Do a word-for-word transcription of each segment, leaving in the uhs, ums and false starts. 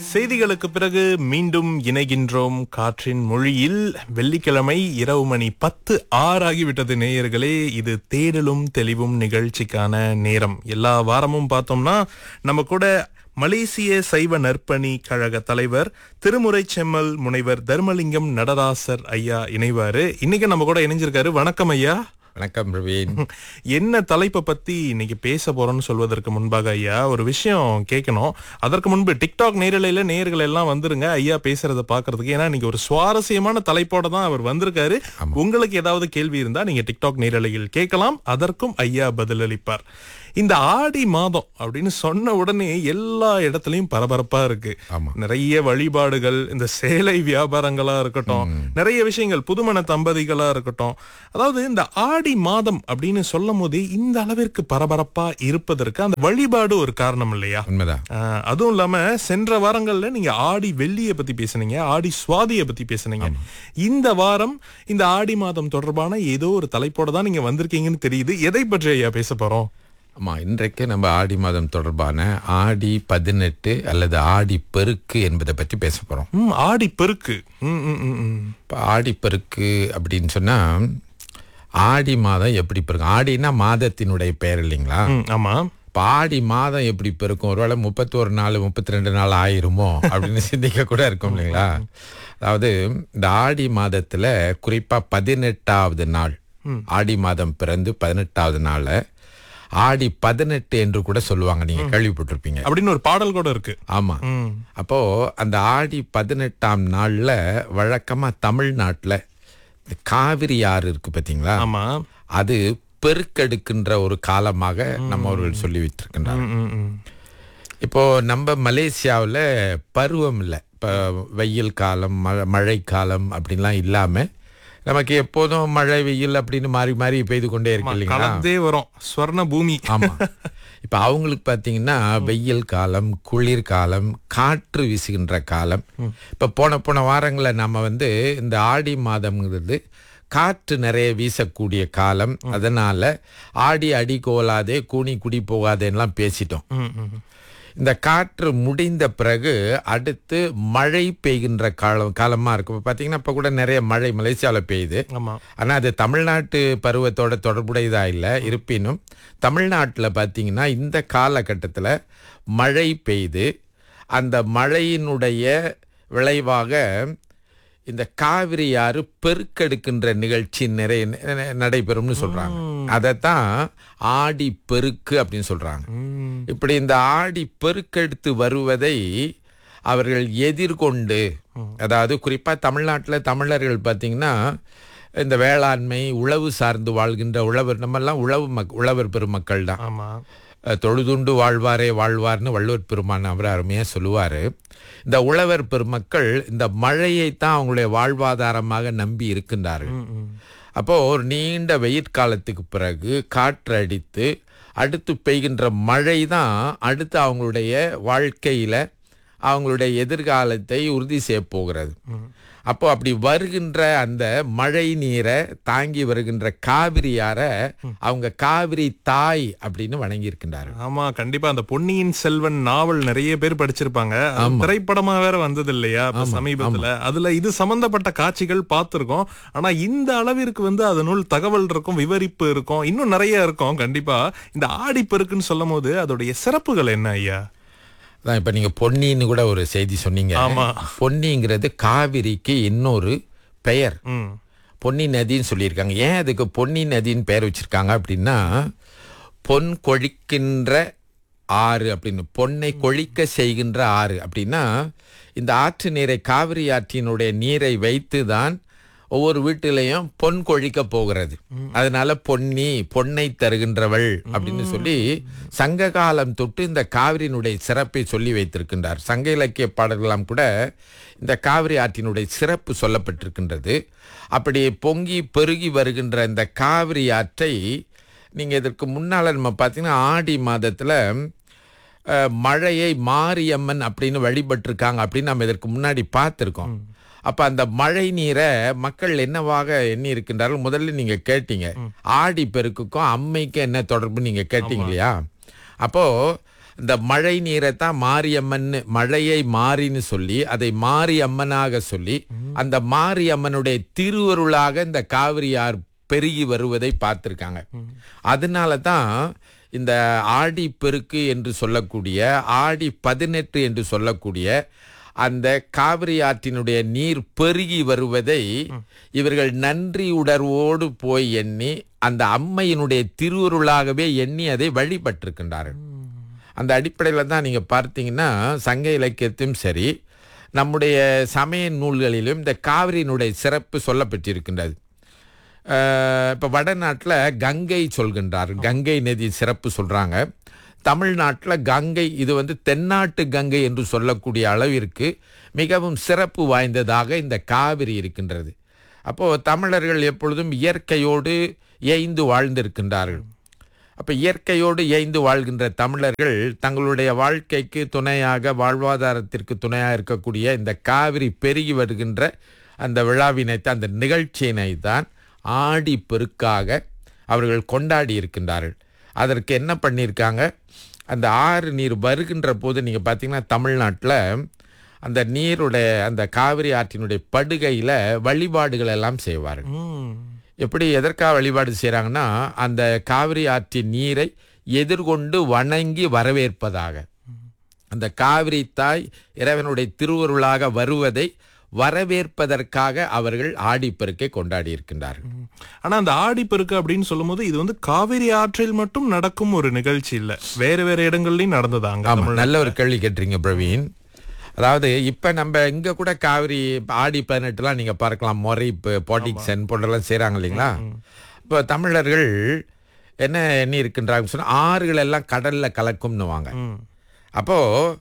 செய்திகளுக்கு பிறகு மீண்டும் இணைகின்றோம் காற்றின் மொழியில். வெள்ளிக்கிழமை இரவு மணி பத்து ஆறாகிவிட்டது நேயர்களே. இது தேடலும் தெளிவும் நிகழ்ச்சிக்கான நேரம். எல்லா வாரமும் பார்த்தோம்னா நம்ம கூட மலேசிய சைவ நற்பணி கழக தலைவர் திருமுறை செம்மல் முனைவர் தர்மலிங்கம் நடராசர் ஐயா இணைவாரு. இன்னைக்கு நம்ம கூட இணைஞ்சிருக்காரு. வணக்கம் ஐயா. வணக்கம் பிரவீன். என்ன தலைப்பை பத்தி இன்னைக்கு பேச போறோம்னு சொல்வதற்கு முன்பாக ஐயா ஒரு விஷயம் கேட்கணும். அதற்கு முன்பு டிக்டாக் நேரலையில நேயர்கள் எல்லாம் வந்துருங்க ஐயா பேசுறத பாக்குறதுக்கு. ஏன்னா இன்னைக்கு ஒரு சுவாரஸ்யமான தலைப்போட தான் அவர் வந்திருக்காரு. உங்களுக்கு ஏதாவது கேள்வி இருந்தா நீங்க டிக்டாக் நேரலையில் கேட்கலாம். அதற்கும் ஐயா பதிலளிப்பார். இந்த ஆடி மாதம் அப்படின்னு சொன்ன உடனே எல்லா இடத்துலயும் பரபரப்பா இருக்கு. நிறைய வழிபாடுகள், இந்த சேலை வியாபாரங்களா இருக்கட்டும், நிறைய விஷயங்கள், புதுமண தம்பதிகளா இருக்கட்டும். அதாவது இந்த ஆடி மாதம் அப்படின்னு சொல்லும் போதே இந்த அளவிற்கு பரபரப்பா இருப்பதற்கு அந்த வழிபாடு ஒரு காரணம் இல்லையா? உண்மைதான். அதுவும் இல்லாம சென்ற வாரங்கள்ல நீங்க ஆடி வெள்ளியை பத்தி பேசுனீங்க, ஆடி சுவாதியை பத்தி பேசுனீங்க. இந்த வாரம் இந்த ஆடி மாதம் தொடர்பான ஏதோ ஒரு தலைப்போட தான் நீங்க வந்திருக்கீங்கன்னு தெரியுது. எதை பற்றி ஐயா பேச போறோம்? ஆமா, இன்றைக்கு நம்ம ஆடி மாதம் தொடர்பான ஆடி பதினெட்டு அல்லது ஆடி பெருக்கு என்பதை பற்றி பேச போறோம். ஆடி பெருக்கு. ஆடி பெருக்கு அப்படின்னு சொன்னா ஆடி மாதம் எப்படி பெருக்கும்? ஆடினா மாதத்தினுடைய பெயர் இல்லைங்களா? ஆமா. இப்ப ஆடி மாதம் எப்படி பெருக்கும்? ஒருவேளை முப்பத்தி ஒரு நாள் முப்பத்தி ரெண்டு நாள் ஆயிருமோ அப்படின்னு சிந்திக்க கூட இருக்கும் இல்லைங்களா? அதாவது இந்த ஆடி மாதத்துல குறிப்பா பதினெட்டாவது நாள், ஆடி மாதம் பிறந்து பதினெட்டாவது நாள் ஆடி பதினெட்டு என்று கூட சொல்லுவாங்க. நீங்க கேள்விப்பட்டிருப்பீங்க. அப்படின்னு ஒரு பாடல் கூட இருக்கு. ஆமா. அப்போ அந்த ஆடி பதினெட்டாம் நாள்ல வழக்கமா தமிழ்நாட்டுல இந்த காவிரி ஆறு இருக்கு பாத்தீங்களா? ஆமா. அது பெருக்கெடுக்கின்ற ஒரு காலமாக நம்ம அவர்கள் சொல்லி வைத்திருக்கின்றார். இப்போ நம்ம மலேசியாவில் பருவம் இல்லை. இப்போ வெயில் காலம், மழை காலம் அப்படின்லாம் இல்லாம நமக்கு எப்போதும் மழை வெயில் அப்படின்னு மாறி மாறி பெய்து கொண்டே இருக்கு இல்லைங்களா? வரும் ஸ்வர்ண பூமி. ஆமா. இப்ப அவங்களுக்கு பாத்தீங்கன்னா வெயில் காலம், குளிர் காலம், காற்று வீசுகின்ற காலம். இப்ப போன போன வாரங்களை நம்ம வந்து இந்த ஆடி மாதம்ங்கிறது காற்று நிறைய வீசக்கூடிய காலம். அதனால ஆடி அடி கோலாதே கூனி குடி போகாதேன்னெலாம் பேசிட்டோம். இந்த காற்று முடிந்த பிறகு அடுத்து மழை பெய்கின்ற காலம் காலமா இருக்கும். இப்போ பார்த்தீங்கன்னா இப்போ கூட நிறைய மழை மலேசியாவில் பெய்யுது. ஆனால் அது தமிழ்நாட்டு பருவத்தோட தொடர்புடையதா இல்லை. இருப்பினும் தமிழ்நாட்டில் பார்த்தீங்கன்னா இந்த காலகட்டத்தில் மழை பெய்து அந்த மழையினுடைய விளைவாக இந்த காவிரி ஆறு பெருக்கெடுக்கின்ற நிகழ்ச்சி நிறைய நடைபெறும்னு சொல்றாங்க. அதைத்தான் ஆடி பெருக்கு அப்படின்னு சொல்றாங்க. இப்படி இந்த ஆடி பெருக்கெடுத்து வருவதை அவர்கள் எதிர்கொண்டு, அதாவது குறிப்பா தமிழ்நாட்டில் தமிழர்கள் பார்த்தீங்கன்னா இந்த வேளாண்மை உழவு சார்ந்து வாழ்கின்ற உழவர், நம்ம எல்லாம் உழவு மக் உழவர் பெருமக்கள் தான். தொழுதுண்டு வாழ்வாரே வாழ்வார்னு வள்ளுவர் பெருமான் அவர் அருமையா சொல்லுவாரு. இந்த உழவர் பெருமக்கள் இந்த மழையைத்தான் அவங்களுடைய வாழ்வாதாரமாக நம்பி இருக்கின்றார்கள். அப்போ ஒரு நீண்ட வெயிற்காலத்துக்கு பிறகு காற்று அடித்து அடுத்து பெய்கின்ற மழை தான் அடுத்து அவங்களுடைய வாழ்க்கையில அவங்களுடைய எதிர்காலத்தை உறுதி செய்ய போகிறது. அப்போ அப்படி வருகின்ற அந்த மழை நீரை தாங்கி வருகின்ற காவிரியார அவங்க காவிரி தாய் அப்படின்னு வணங்கி இருக்கின்றாரு. ஆமா, கண்டிப்பா. அந்த பொன்னியின் செல்வன் நாவல் நிறைய பேர் படிச்சிருப்பாங்க. திரைப்படமா வேற வந்தது இல்லையா சமீபத்துல? அதுல இது சம்பந்தப்பட்ட காட்சிகள் பார்த்திருக்கோம். ஆனா இந்த அளவிற்கு வந்து அதனுள் தகவல் இருக்கும், விவரிப்பு இருக்கும், இன்னும் நிறைய இருக்கும். கண்டிப்பா இந்த ஆடிப்பெருக்குன்னு சொல்லும் போது அதோடைய சிறப்புகள் என்ன ஐயா? அதான் இப்ப நீங்க பொன்னின்னு கூட ஒரு செய்தி சொன்னீங்க. பொன்னிங்கிறது காவிரிக்கு இன்னொரு பெயர். பொன்னி நதின்னு சொல்லியிருக்காங்க. ஏன் அதுக்கு பொன்னி நதின்னு பெயர் வச்சிருக்காங்க அப்படின்னா, பொன் கொழிக்கின்ற ஆறு அப்படின்னு, பொன்னை கொழிக்க செய்கின்ற ஆறு அப்படின்னா, இந்த ஆற்று நீரை, காவிரி ஆற்றினுடைய நீரை வைத்து தான் ஒவ்வொரு வீட்டிலையும் பொன் கொழிக்க போகிறது. அதனால பொன்னி, பொன்னை தருகின்றவள் அப்படின்னு சொல்லி சங்க காலம் தொட்டு இந்த காவிரியினுடைய சிறப்பை சொல்லி வைத்திருக்கின்றார். சங்க இலக்கிய பாடல்களாம் கூட இந்த காவிரி ஆற்றினுடைய சிறப்பு சொல்லப்பட்டிருக்கின்றது. அப்படி பொங்கி பெருகி வருகின்ற இந்த காவிரி ஆற்றை நீங்க இதற்கு முன்னால நம்ம பார்த்தீங்கன்னா ஆடி மாதத்துல மழையை மாரியம்மன் அப்படின்னு வழிபட்டிருக்காங்க அப்படின்னு நம்ம இதற்கு முன்னாடி பார்த்திருக்கோம். அப்ப அந்த மழை நீரை மக்கள் என்னவாக எண்ணி இருக்கின்றார்கள்? முதல்ல நீங்க கேட்டீங்க ஆடி பெருக்குக்கும் அம்மைக்கும் என்ன தொடர்பு நீங்க கேட்டீங்க இல்லையா? அப்போ இந்த மழை நீரை தான் மாரியம்மன், மழையை மாறின்னு சொல்லி அதை மாரியம்மனாக சொல்லி அந்த மாரியம்மனுடைய திருவருளாக இந்த காவிரி ஆறு பெருகி வருவதை பார்த்திருக்காங்க. அதனால தான் இந்த ஆடி பெருக்கு என்று சொல்லக்கூடிய, ஆடி பதினெட்டு என்று சொல்லக்கூடிய அந்த காவிரி ஆற்றினுடைய நீர் பெருகி வருவதை இவர்கள் நன்றி உணர்வோடு போய் எண்ணி அந்த அம்மையினுடைய திருவருளாகவே எண்ணி அதை வழிபட்டிருக்கின்றார்கள். அந்த அடிப்படையில் தான் நீங்கள் பார்த்தீங்கன்னா சங்க இலக்கியத்தையும் சரி, நம்முடைய சமய நூல்களிலும் இந்த காவிரியினுடைய சிறப்பு சொல்லப்பட்டிருக்கின்றது. இப்போ வடநாட்டில் கங்கை சொல்கின்றார், கங்கை நதி சிறப்பு சொல்கிறாங்க. தமிழ்நாட்டில் கங்கை, இது வந்து தென்னாட்டு கங்கை என்று சொல்லக்கூடிய அளவிற்கு மிகவும் சிறப்பு வாய்ந்ததாக இந்த காவிரி இருக்கின்றது. அப்போது தமிழர்கள் எப்பொழுதும் இயற்கையோடு ஏய்ந்து வாழ்ந்திருக்கின்றார்கள். அப்போ இயற்கையோடு ஏய்ந்து வாழ்கின்ற தமிழர்கள் தங்களுடைய வாழ்க்கைக்கு துணையாக, வாழ்வாதாரத்திற்கு துணையாக இருக்கக்கூடிய இந்த காவிரி பெருகி வருகின்ற அந்த விழாவினைத்தான், அந்த நிகழ்ச்சியினை தான் ஆடி பெருக்காக அவர்கள் கொண்டாடி இருக்கின்றார்கள். அதற்கு என்ன பண்ணியிருக்காங்க, அந்த ஆறு நீர் வருகின்ற போது நீங்கள் பார்த்தீங்கன்னா தமிழ்நாட்டில் அந்த நீருடைய, அந்த காவிரி ஆற்றினுடைய படுகையில் வழிபாடுகள் எல்லாம் செய்வார்கள். எப்படி, எதற்காக வழிபாடு செய்கிறாங்கன்னா, அந்த காவிரி ஆற்றின் நீரை எதிர்கொண்டு வணங்கி வரவேற்பதாக, அந்த காவிரி தாய் இறைவனுடைய திருவருளாக வருவதை வரவேற்பதற்காக அவர்கள் ஆடிப்பெருக்கை கொண்டாடி இருக்கின்றார்கள். ஆனா அந்த ஆடிப்பெருக்கு அப்படின்னு சொல்லும் போது இது வந்து காவிரி ஆற்றில் மட்டும் நடக்கும் ஒரு நிகழ்ச்சி இல்ல, வேற வேற இடங்கள்லயும் நடந்ததாங்க. நல்ல ஒரு கேள்வி கேட்டீங்க பிரவீன். அதாவது இப்ப நம்ம இங்க கூட காவிரி ஆடி பதினெட்டுலாம் நீங்க பார்க்கலாம், மொரைப்பு, பாட்டிக்சன் போன்றெல்லாம் செய்யறாங்க இல்லைங்களா. இப்ப தமிழர்கள் என்ன எண்ணி இருக்கின்றாங்க சொன்னா, ஆறுகள் எல்லாம் கடல்ல கலக்கும்னுவாங்க. அப்போ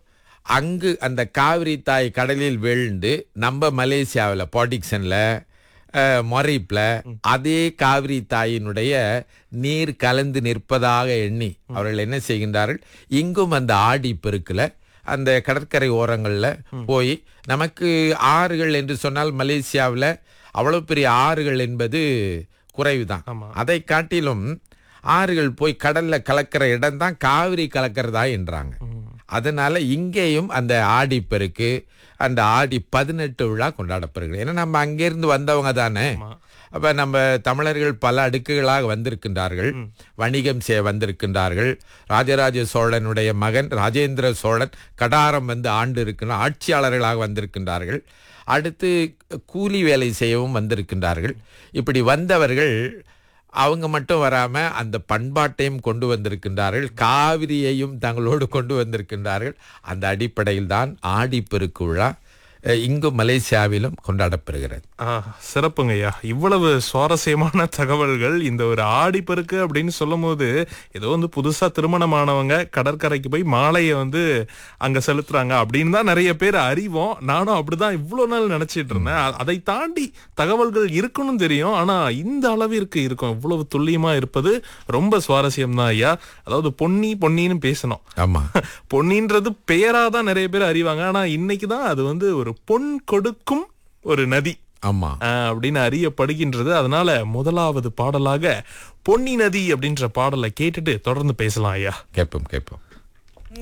அங்கு அந்த காவிரி தாய் கடலில் வீழ்ந்து நம்ம மலேசியாவில் பாட்டிக்சனில், மொரைப்பில் அதே காவிரி தாயினுடைய நீர் கலந்து நிற்பதாக எண்ணி அவர்கள் என்ன செய்கின்றார்கள், இங்கும் அந்த ஆடி பெருக்கில் அந்த கடற்கரை ஓரங்களில் போய், நமக்கு ஆறுகள் என்று சொன்னால் மலேசியாவில் அவ்வளோ பெரிய ஆறுகள் என்பது குறைவு தான். அதை காட்டிலும் ஆறுகள் போய் கடலில் கலக்கிற இடம் தான் காவிரி கலக்கிறதா என்றாங்க. அதனால இங்கேயும் அந்த ஆடிப்பெருக்கு, அந்த ஆடி பதினெட்டு விழா கொண்டாடப்படுகிறது. ஏன்னா நம்ம அங்கிருந்து வந்தவங்க தானே. அப்ப நம்ம தமிழர்கள் பல அடுக்குகளாக வந்திருக்கின்றார்கள், வணிகம் செய்ய வந்திருக்கின்றார்கள். ராஜராஜ சோழனுடைய மகன் ராஜேந்திர சோழன் கடாரம் வந்து ஆண்டு இருக்கின்ற ஆட்சியாளர்களாக வந்திருக்கின்றார்கள். அடுத்து கூலி வேலை செய்யவும் வந்திருக்கின்றார்கள். இப்படி வந்தவர்கள் அவங்க மட்டும் வராம அந்த பண்பாட்டையும் கொண்டு வந்திருக்கின்றார்கள், காவிரியையும் தங்களோடு கொண்டு வந்திருக்கின்றார்கள். அந்த அடிப்படையில் தான் ஆடிப்பெருக்கு விழா இங்கு மலேசியாவிலும் கொண்டாடப்படுகிறது. சிறப்புங்க ஐயா. இவ்வளவு சுவாரஸ்யமான தகவல்கள். இந்த ஒரு ஆடிப்பெருக்கு அப்படின்னு சொல்லும் போது ஏதோ வந்து புதுசா திருமணமானவங்க கடற்கரைக்கு போய் மாலையை வந்து அங்க செலுத்துறாங்க அப்படின்னு தான் நிறைய பேர் அறிவோம். நானும் அப்படிதான் இவ்வளவு நாள் நினைச்சிட்டு இருந்தேன். அதை தாண்டி தகவல்கள் இருக்குன்னு தெரியும், ஆனா இந்த அளவிற்கு இருக்கும், இவ்வளவு துல்லியமா இருப்பது ரொம்ப சுவாரஸ்யம் தான் ஐயா. அதாவது பொன்னி பொன்னின்னு பேசணும். ஆமா, பொன்னின்றது பெயராதான் நிறைய பேர் அறிவாங்க, ஆனா இன்னைக்குதான் அது வந்து ஒரு பொன் கொடுக்கும் ஒரு நதி ஆமா அப்படின்னு அறியப்படுகின்றது. அதனால முதலாவது பாடலாக பொன்னி நதி அப்படின்ற பாடலை கேட்டுட்டு தொடர்ந்து பேசலாம் ஐயா. கேட்போம் கேட்போம்.